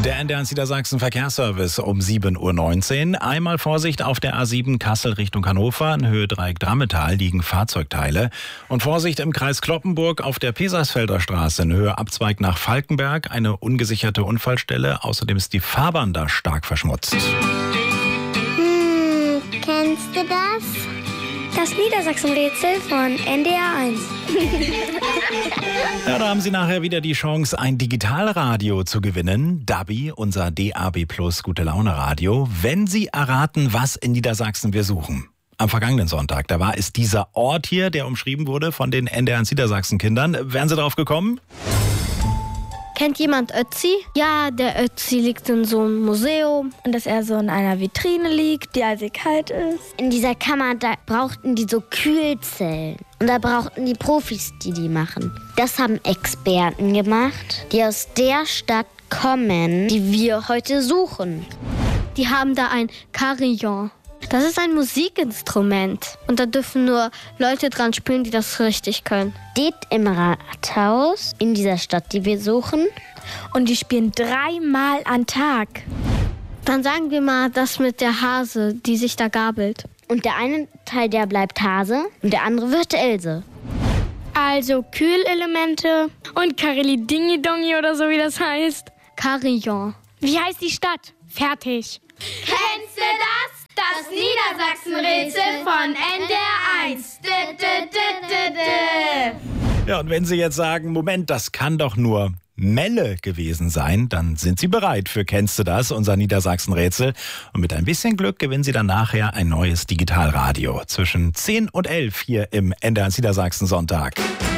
Der NDR Niedersachsen Verkehrsservice um 7:19 Uhr. Einmal Vorsicht auf der A7 Kassel Richtung Hannover. In Höhe Dreieck Drammetal liegen Fahrzeugteile. Und Vorsicht im Kreis Cloppenburg auf der Pesersfelder Straße in Höhe Abzweig nach Falkenberg. Eine ungesicherte Unfallstelle. Außerdem ist die Fahrbahn da stark verschmutzt. Kennst du das? Das Niedersachsen-Rätsel von NDR 1. Ja, da haben Sie nachher wieder die Chance, ein Digitalradio zu gewinnen. DABI, unser DAB Plus Gute-Laune-Radio. Wenn Sie erraten, was in Niedersachsen wir suchen. Am vergangenen Sonntag, da war es dieser Ort hier, der umschrieben wurde von den NDR Niedersachsen-Kindern. Wären Sie drauf gekommen? Kennt jemand Ötzi? Ja, der Ötzi liegt in so einem Museum und dass er so in einer Vitrine liegt, die also kalt ist. In dieser Kammer, da brauchten die so Kühlzellen. Und da brauchten die Profis, die machen. Das haben Experten gemacht, die aus der Stadt kommen, die wir heute suchen. Die haben da ein Carillon. Das ist ein Musikinstrument. Und da dürfen nur Leute dran spielen, die das richtig können. Steht im Rathaus in dieser Stadt, die wir suchen. Und die spielen 3-mal am Tag. Dann sagen wir mal das mit der Hase, die sich da gabelt. Und der eine Teil, der bleibt Hase und der andere wird Else. Also Kühlelemente und Kareli-Dingi-Dongi oder so wie das heißt. Carillon. Wie heißt die Stadt? Fertig. Kennst du das? Das Niedersachsen-Rätsel von NDR 1. Ja, und wenn Sie jetzt sagen, Moment, das kann doch nur Melle gewesen sein, dann sind Sie bereit für Kennst du das, unser Niedersachsen-Rätsel. Und mit ein bisschen Glück gewinnen Sie dann nachher ein neues Digitalradio zwischen 10 und 11 hier im NDR Niedersachsen Sonntag.